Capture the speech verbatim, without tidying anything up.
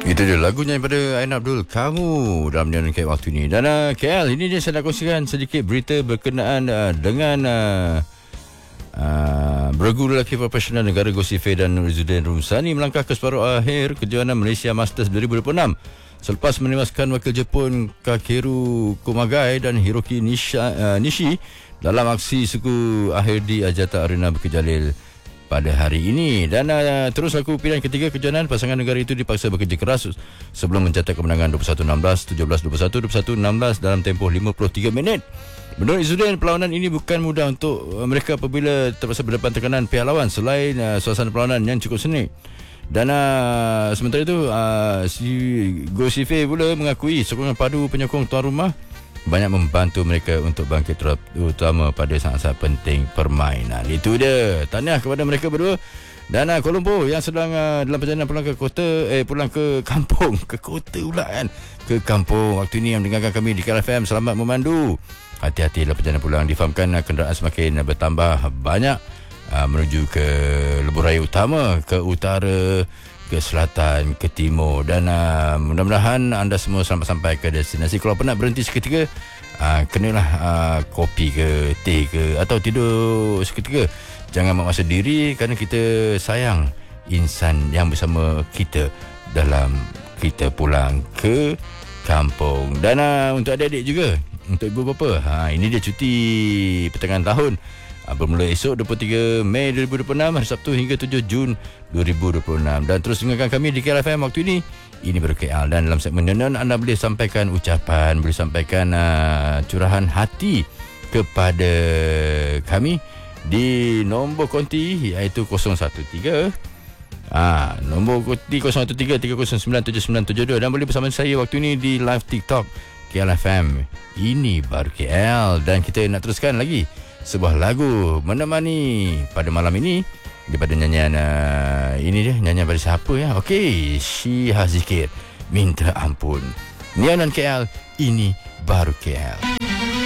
Itu dia lagunya daripada Ain Abdul, Kamu, dalam nyanyian K L waktu ini. Dan uh, K L, ini dia saya nak kongsikan sedikit berita berkenaan uh, dengan uh, uh, bergu lelaki profesional negara Gosife dan Nurizuddin Rumsani melangkah ke separuh akhir kejohanan Malaysia Masters dua ribu dua puluh enam selepas menewaskan wakil Jepun Kakeru Kumagai dan Hiroki Nisha, uh, Nishi dalam aksi suku akhir di Ajata Arena Bukit Jalil pada hari ini. Dan uh, terus laku pilihan ketiga kejohanan, pasangan negara itu dipaksa bekerja keras sebelum mencatat kemenangan dua puluh satu enam belas, tujuh belas dua puluh satu, dua puluh satu enam belas dalam tempoh lima puluh tiga minit. Menurut Izzuddin, perlawanan ini bukan mudah untuk uh, mereka apabila terpaksa berdepan tekanan pihak lawan selain uh, suasana perlawanan yang cukup sengit. Dan uh, sementara itu uh, si Gosife pula mengakui sokongan padu penyokong tuan rumah banyak membantu mereka untuk bangkit terutama pada saat-saat penting permainan. Itu dia. Tahniah kepada mereka berdua. Dan uh, Kuala Lumpur yang sedang uh, dalam perjalanan pulang ke kota, eh pulang ke kampung, ke kota pula kan, ke kampung waktu ini yang mendengarkan kami di K L F M, selamat memandu. Hati-hati dalam perjalanan pulang. Difahamkan uh, kenderaan semakin uh, bertambah banyak uh, menuju ke lebuh raya utama, ke utara, ke selatan, ke timur. Dan uh, mudah-mudahan anda semua selamat sampai ke destinasi. Kalau pernah berhenti seketika, uh, kenalah uh, kopi ke teh ke atau tidur seketika. Jangan memaksa diri kerana kita sayang insan yang bersama kita dalam kita pulang ke kampung. Dan uh, untuk adik-adik juga, untuk ibu bapa, ha, ini dia cuti pertengahan tahun, bermula esok dua puluh tiga Mei dua ribu dua puluh enam, hari Sabtu, hingga tujuh Jun dua ribu dua puluh enam. Dan terus dengarkan kami di K L F M waktu ini. Ini baru K L. Dan dalam segmen Nenon, anda boleh sampaikan ucapan, boleh sampaikan uh, curahan hati kepada kami di nombor konti iaitu kosong satu tiga Ah, nombor konti kosong satu tiga tiga kosong sembilan tujuh sembilan tujuh dua. Dan boleh bersama saya waktu ini di live TikTok K L F M. Ini baru K L. Dan kita nak teruskan lagi sebuah lagu menemani pada malam ini daripada nyanyian uh, ini dia, nyanyian pada siapa ya? Okey, Syiha Zikir, Minta Ampun. Nianan K L, ini baru K L.